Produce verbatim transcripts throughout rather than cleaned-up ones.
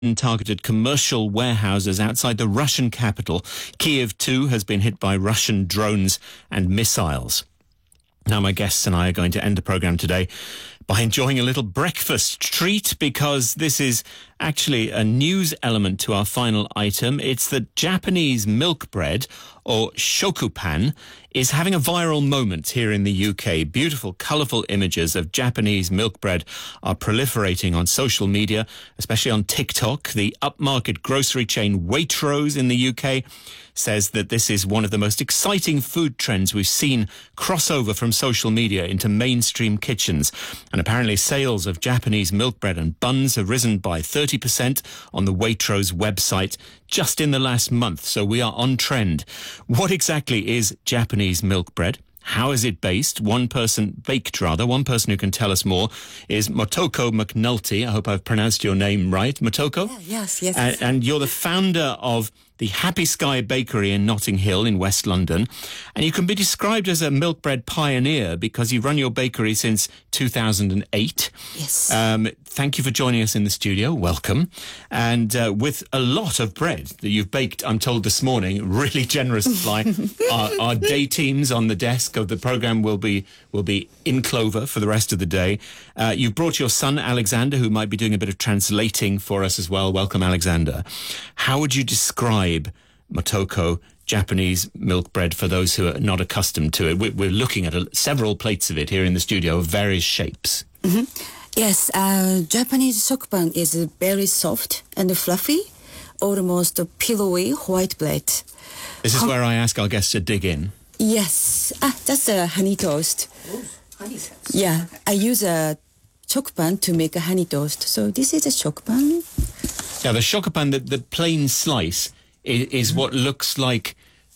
targeted commercial warehouses outside the Russian capital. Kiev, too, has been hit by Russian drones and missiles. Now, my guests and I are going to end the programme today by enjoying a little breakfast treat, because this is actually a news element to our final item. It's that Japanese milk bread, or shokupan, is having a viral moment here in the U K. Beautiful, colourful images of Japanese milk bread are proliferating on social media, especially on TikTok. The upmarket grocery chain Waitrose in the U K says that this is one of the most exciting food trends we've seen cross over from social media into mainstream kitchens. And apparently sales of Japanese milk bread and buns have risen by thirty percent on the Waitrose website just in the last month. So we are on trend. What exactly is Japanese milk bread? How is it based? One person, baked rather, one person who can tell us more is Motoko McNulty. I hope I've pronounced your name right. Motoko? Yeah, yes, yes. And, and you're the founder of the Happy Sky Bakery in Notting Hill in West London. And you can be described as a milk bread pioneer because you've run your bakery since two thousand eight. Yes. Um, thank you for joining us in the studio. Welcome. And uh, with a lot of bread that you've baked, I'm told this morning, really generous supply. our, our day teams on the desk of the programme will be will be in clover for the rest of the day. Uh, you've brought your son, Alexander, who might be doing a bit of translating for us as well. Welcome, Alexander. How would you describe Motoko Japanese milk bread for those who are not accustomed to it? We're looking at a, several plates of it here in the studio of various shapes. Mm-hmm. Yes, uh, Japanese shokupan is very soft and fluffy, almost pillowy white bread. This is Hum- where I ask our guests to dig in. Yes, ah, that's a honey toast. Oh, honey toast. Yeah, I use a shokupan to make a honey toast. So this is a shokupan. Yeah, the shokupan, the, the plain slice, is, is what looks like,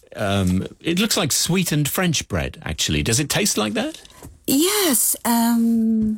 um, it looks like sweetened French bread, actually. Does it taste like that? Yes, um...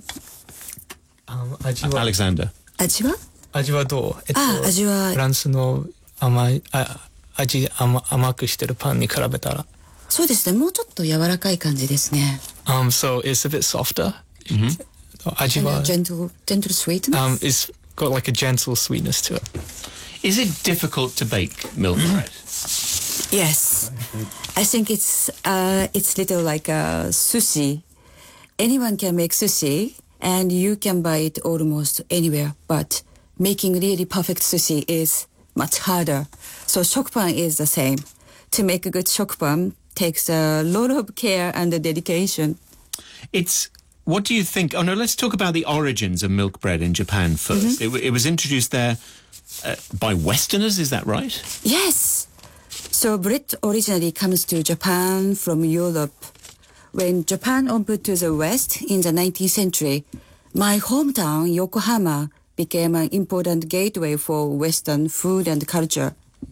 Um, 味は Alexander. 味は味はどう？えっと、 あ、味はフランスの甘いあ味甘甘くしてるパンに比べたら。 そうですね、もうちょっと柔らかい感じですね。 Um, so it's a bit softer. Mm-hmm. 味は gentle, gentle sweetness. um, it's got like a gentle sweetness to it. Is it difficult to bake milk bread? Yes, I think it's uh, it's little like a sushi. Anyone can make sushi, and you can buy it almost anywhere. But making really perfect sushi is much harder. So shokupan is the same. To make a good shokupan takes a lot of care and dedication. It's... What do you think? Oh, no, let's talk about the origins of milk bread in Japan first. Mm-hmm. It, it was introduced there uh, by Westerners, is that right? Yes. So bread originally comes to Japan from Europe. When Japan opened to the West in the nineteenth century, my hometown, Yokohama, became an important gateway for Western food and culture.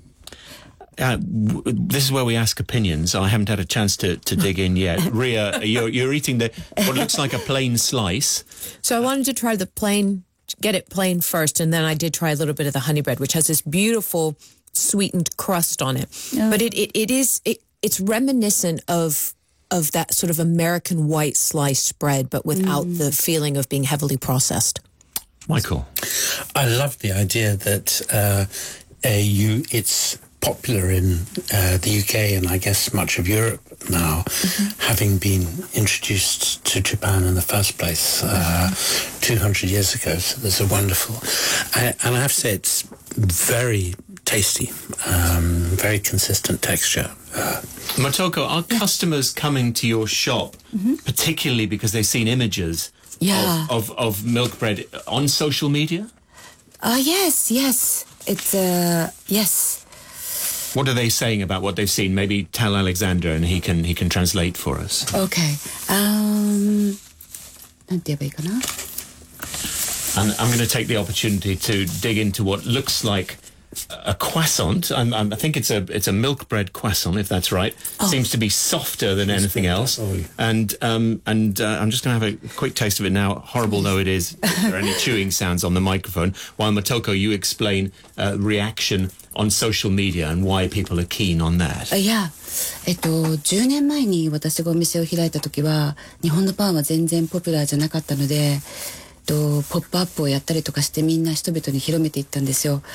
Uh, w- this is where we ask opinions. I haven't had a chance to, to dig in yet. Ria, you're, you're eating the what looks like a plain slice. So I wanted to try the plain, get it plain first, and then I did try a little bit of the honey bread, which has this beautiful sweetened crust on it. Oh. But it, it, it is it, it's reminiscent of of that sort of American white sliced bread, but without mm. the feeling of being heavily processed. Michael, I love the idea that uh, uh, you it's. popular in uh, the U K and I guess much of Europe now, mm-hmm. having been introduced to Japan in the first place uh, two hundred years ago. So there's a wonderful, I, and I have to say it's very tasty, um, very consistent texture. Uh, Motoko, are customers coming to your shop, mm-hmm. particularly because they've seen images yeah. of, of, of milk bread on social media? Uh, yes, yes. It's, uh, yes. What are they saying about what they've seen? Maybe tell Alexander and he can he can translate for us. Okay. Um, なんて言えばいいかな? And I'm going to take the opportunity to dig into what looks like a croissant. I'm, I'm, I think it's a it's a milk bread croissant, if that's right. Oh. Seems to be softer than anything else. And um, and uh, I'm just going to have a quick taste of it now. Horrible though it is, if there are any chewing sounds on the microphone. While Motoko, you explain uh, reaction on social media and why people are keen on that. Uh, yeah. えっと、じゅうねんまえに私がお店を開いた時は、日本のパンは全然ポピュラーじゃなかったので、 とポップアップをやったりとかしてみんな人々に広めていったんですよ。